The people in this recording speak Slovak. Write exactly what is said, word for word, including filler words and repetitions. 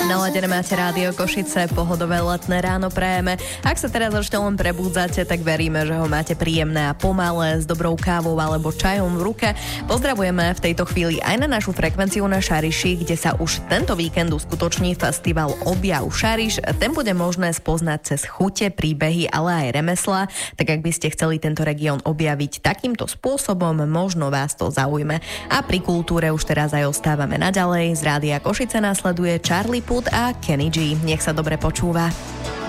Naladené máte Rádio Košice, pohodové letné ráno prajeme. Ak sa teraz ešte len prebúdzate, tak veríme, že ho máte príjemné a pomalé, s dobrou kávou alebo čajom v ruke. Pozdravujeme v tejto chvíli aj na našu frekvenciu na Šariši, kde sa už tento víkend uskutoční festival Objav Šariš. Ten bude možné spoznať cez chute, príbehy, ale aj remeslá. Tak ak by ste chceli tento región objaviť takýmto spôsobom, možno vás to zaujme. A pri kultúre už teraz aj ostávame naďalej. Z Rádia Košice následuje Charlie Puth a Kenny G. Nech sa dobre počúva.